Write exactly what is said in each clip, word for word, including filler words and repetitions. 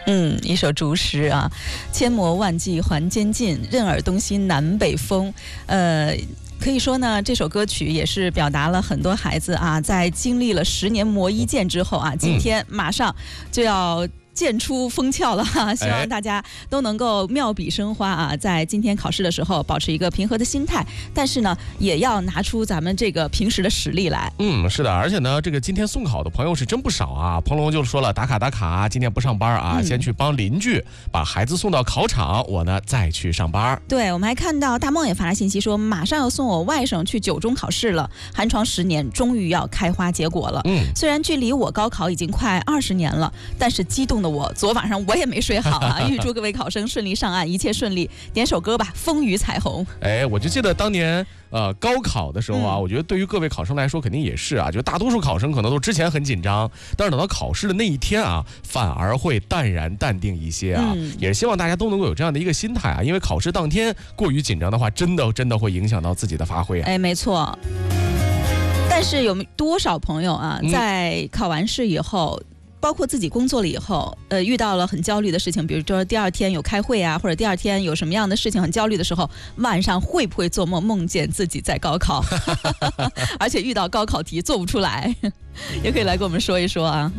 嗯，一首竹诗啊，千磨万击还坚劲，任尔东西南北风。呃。可以说呢，这首歌曲也是表达了很多孩子啊，在经历了十年磨一剑之后啊，今天马上就要剑出锋鞘了哈，希望大家都能够妙笔生花啊，在今天考试的时候保持一个平和的心态，但是呢，也要拿出咱们这个平时的实力来。 嗯，是的，而且呢，这个今天送考的朋友是真不少啊。彭龙就说了，打卡打卡，今天不上班啊，嗯、先去帮邻居把孩子送到考场，我呢再去上班。 对，我们还看到大梦也发来信息说，马上要送我外甥去九中考试了，寒窗十年终于要开花结果了。嗯，虽然距离我高考已经快二十年了，但是激动的我昨晚上我也没睡好啊！预祝各位考生顺利上岸，一切顺利。点首歌吧，《风雨彩虹》。 哎，我就记得当年呃高考的时候啊、嗯，我觉得对于各位考生来说肯定也是啊，就大多数考生可能都之前很紧张，但是等到考试的那一天啊，反而会淡然淡定一些啊。嗯、也是希望大家都能够有这样的一个心态啊，因为考试当天过于紧张的话，真的真的会影响到自己的发挥啊。 哎，没错。但是有多少朋友啊，在考完试以后？嗯包括自己工作了以后，呃，遇到了很焦虑的事情，比如说第二天有开会啊，或者第二天有什么样的事情很焦虑的时候，晚上会不会做梦梦见自己在高考，而且遇到高考题做不出来，也可以来跟我们说一说啊。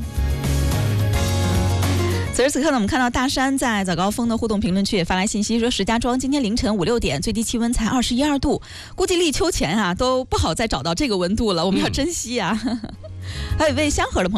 此时此刻呢，我们看到大山在早高峰的互动评论区也发来信息说，石家庄今天凌晨五六点最低气温才二十一二度，估计立秋前啊都不好再找到这个温度了，我们要珍惜啊。嗯、还有一位香河的朋友。